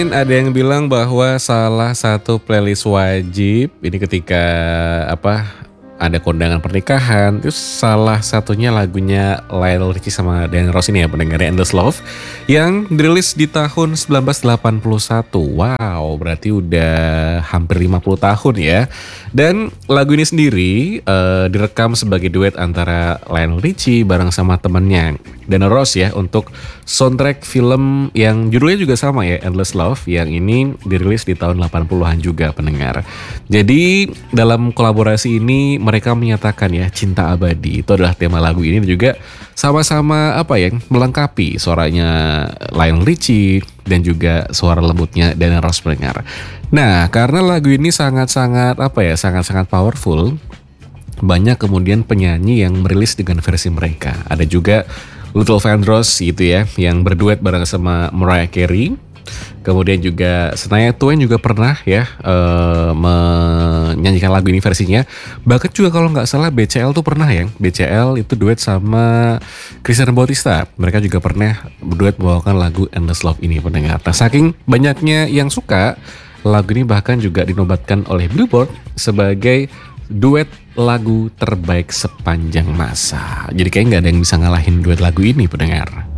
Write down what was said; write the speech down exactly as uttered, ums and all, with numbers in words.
Ada yang bilang bahwa salah satu playlist wajib ini ketika apa ada kondangan pernikahan, terus salah satunya lagunya Lionel Richie sama Diana Ross ini ya pendengarnya Endless Love yang dirilis di tahun seribu sembilan ratus delapan puluh satu. Wow, berarti udah hampir lima puluh tahun ya. Dan lagu ini sendiri eh, direkam sebagai duet antara Lionel Richie bareng sama temennya Diana Ross ya untuk soundtrack film yang judulnya juga sama ya, Endless Love, yang ini dirilis di tahun delapan puluhan juga pendengar. Jadi dalam kolaborasi ini mereka menyatakan ya cinta abadi itu adalah tema lagu ini, dan juga sama-sama apa ya melengkapi suaranya Lionel Richie dan juga suara lembutnya Diana Ross pendengar. Nah, karena lagu ini sangat-sangat apa ya sangat-sangat powerful, banyak kemudian penyanyi yang merilis dengan versi mereka. Ada juga Luther Vandross gitu ya, yang berduet bareng sama Mariah Carey. Kemudian juga Shania Twain juga pernah ya uh, menyanyikan lagu ini versinya. Bahkan juga kalau nggak salah B C L tuh pernah ya. B C L itu duet sama Christian Bautista. Mereka juga pernah berduet membawakan lagu Endless Love ini pendengar. Nah, saking banyaknya yang suka, lagu ini bahkan juga dinobatkan oleh Billboard sebagai duet lagu terbaik sepanjang masa. Jadi kayak nggak ada yang bisa ngalahin duet lagu ini pendengar.